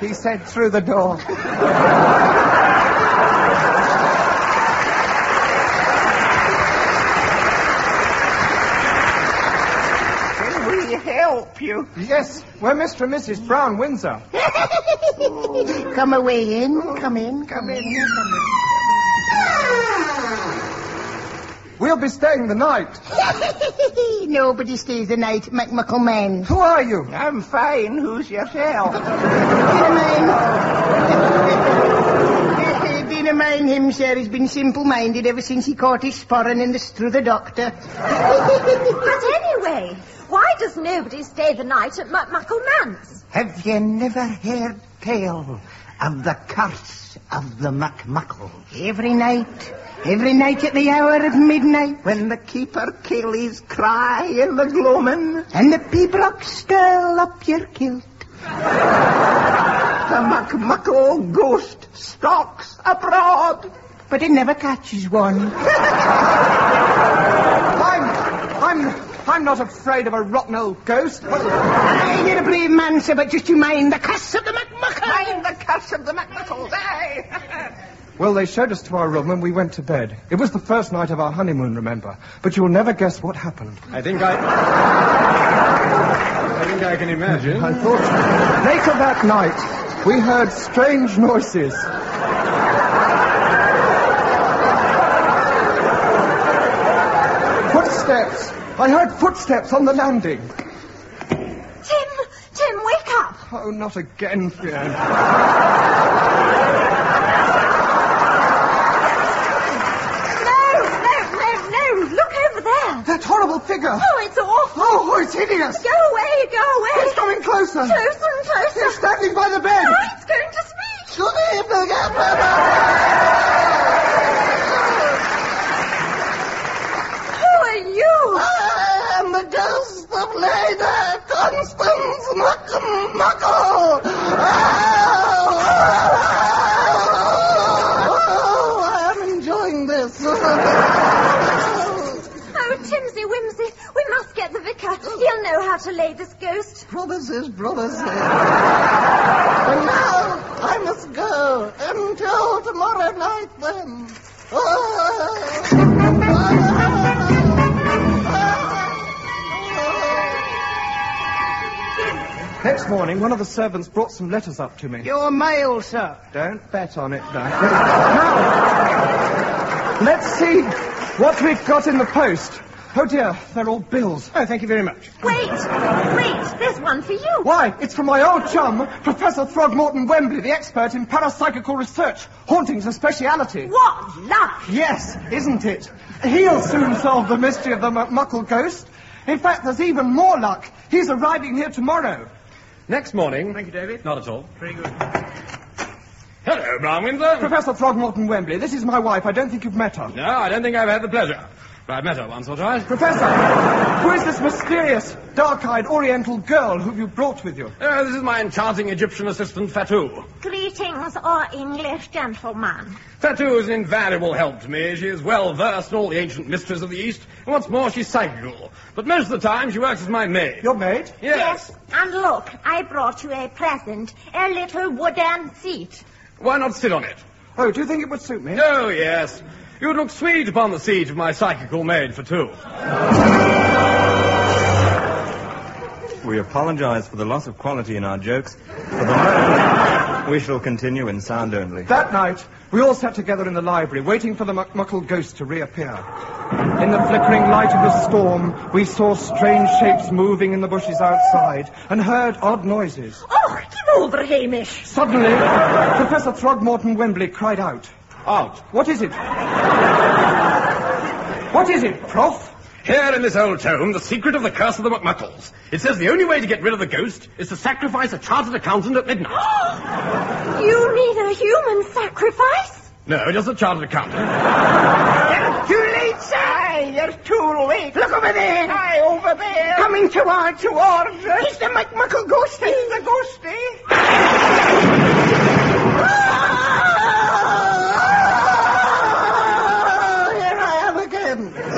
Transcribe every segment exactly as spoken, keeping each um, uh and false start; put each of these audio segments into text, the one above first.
he said through the door. Can we help you? Yes, we're Mister and Missus Brown Windsor. Come away in, come in, come in. Come in. We'll be staying the night. Nobody stays the night, McMuckle man. Who are you? I'm fine. Who's yourself? Dinamine him, sir, has been simple-minded ever since he caught his sporran in the through the doctor. But anyway, why does nobody stay the night at McMuckle Manse? Have you never heard tale of the curse of the McMuckle? Every night, every night at the hour of midnight, When the keeper killies cry in the gloamin', and the pibroch stirl up your kilt. the McMuckle ghost stalks abroad. But it never catches one. I'm... I'm... I'm not afraid of a rotten old ghost. Aye, you're a brave man, sir, but just you mind the curse of the McMuckle. Mind the curse of the McMuckles, aye. Well, they showed us to our room and we went to bed. It was the first night of our honeymoon, remember? But you'll never guess what happened. I think I... I think I can imagine. I thought... Later that night, we heard strange noises. Footsteps. I heard footsteps on the landing. Tim, Tim, wake up. Oh, not again, Fiona. No, no, no, no. Look over there. That horrible figure. Oh, it's awful. Oh, it's hideous. Go away, go away. It's coming closer. Closer and closer. It's standing by the bed. No, it's going to speak. Good evening, Who are you? I am the ghost of Lady Constance McMuckle. Oh, I am enjoying this. Oh, Timsy Whimsy, we must get the vicar. He'll know how to lay this ghost. Promises, promises. But now I must go until tomorrow night then. Next morning, one of the servants brought some letters up to me. Your mail, sir. Don't bet on it, Doc. Now, let's see what we've got in the post. Oh, dear, they're all bills. Oh, thank you very much. Wait, wait, there's one for you. Why, it's from my old chum, Professor Throgmorton Wembley, the expert in parapsychical research. Hauntings a speciality. What luck! Yes, isn't it? He'll soon solve the mystery of the McMuckle ghost. In fact, there's even more luck. He's arriving here tomorrow. Next morning... Thank you, David. Not at all. Very good. Hello, Brown Windsor. Professor Throgmorton Wembley, this is my wife. I don't think you've met her. No, I don't think I've had the pleasure. But I've met her once or twice. Professor, who is this mysterious, dark-eyed Oriental girl who you brought with you? Uh, this is my enchanting Egyptian assistant, Fatou. Greetings, O English gentleman. Fatou is an invaluable help to me. She is well versed in all the ancient mysteries of the East. And what's more, she's psychical. But most of the time, she works as my maid. Your maid? Yes. And look, I brought you a present, a little wooden seat. Why not sit on it? Oh, do you think it would suit me? Oh, yes. You'd look sweet upon the seat of my psychical maid, Fatou. We apologize for the loss of quality in our jokes. For the moment, we shall continue in sound only. That night, we all sat together in the library, waiting for the McMuckle ghost to reappear. In the flickering light of the storm, we saw strange shapes moving in the bushes outside, and heard odd noises. Oh, give over, Hamish. Suddenly, Professor Throgmorton Wembley cried out. Out. What is it? What is it, Prof? Here in this old tome, the secret of the curse of the McMuckles. It says the only way to get rid of the ghost is to sacrifice a chartered accountant at midnight. You mean a human sacrifice? No, just a chartered accountant. You're too late, sir. You're too late. Look over there. Aye, over there. Coming toward, towards us. He's the McMuckle ghost. He's the ghosty.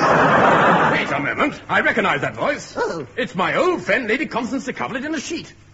Wait a moment. I recognize that voice. Oh. It's my old friend, Lady Constance de Coverlet, in a sheet.